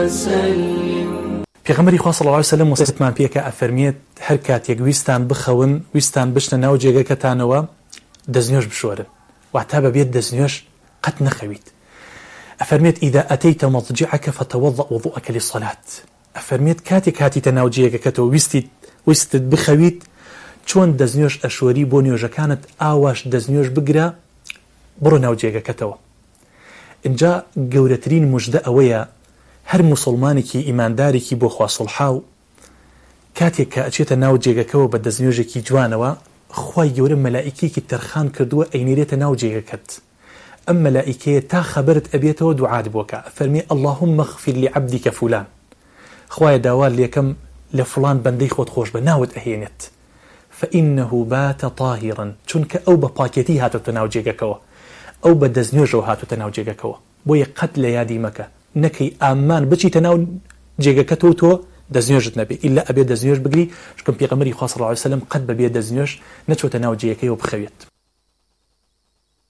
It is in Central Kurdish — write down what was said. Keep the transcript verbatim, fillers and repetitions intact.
پێغەمبەری خوا صلی الله علیه و سلم وصیەتمان پێکە ئەفەرمێت هەر کاتێک ویستان بخەون ویستان بشنە ناو جێگەکەتانەوە دەستنوێژ بشۆرن واتە بەبێت دەستنوێژ قەت نەخەویت. ئەفەرمێت ئیدا ئەتەیتە مەضجعەکە فتەوەضە وضوءەکە للصەلات. ئەفەرمێت کاتێک هاتیتە ناو جێگەکەتەوە ویستیت ویستت بخەویت چۆن دەستنوێژ ئەشۆری بۆ نوێژەکانت ئاواش دەستنوێژ بگرە بڕۆ ناو جێگەکەتەوە. اینجا گەورەترین موژدە ئەوەیە هەر موسڵمانێکی ئیماندارێکی بۆ خوا سڵحاو کاتێک کە ئەچێتە ناو جێگەکەەوە بە دەستنوێژێکی جوانەوە خوای گەورە مەلائیکێکی تەرخان کردووە ئەینێرێتە ناو جێگەکەت. ئەم مەلائیکەیە تا خەبەرت ئەبێتەوە دوعات بۆکە فەرمی اللهم اغفر لعبدك فلان، خوایە داوار لێکەم لە فڵان بەندەی خۆت خۆش بە ناوت ئەهێنێت فإنه بات طاهرا، چونکە ئەو بە پاکێتی هاتوتە ناو جێگەکەوە، ئەو بە دەستنوێژەوە هاتوتە ناو جێگەکەوە. بۆیە قەت لە یادی مەکە نەکەی ئامان بچیتە ناو جێگەکەتەوە تۆ دەستنوێژت نەبێ ئیلا ئەبێ دەستنوێژ بگری، چکەم پێغەمبەری خوا صلی الله علیه و سلم قەت بەبێ دەستنوێژ نەچۆتە ناو جێگەکەیەوە بخەوێت.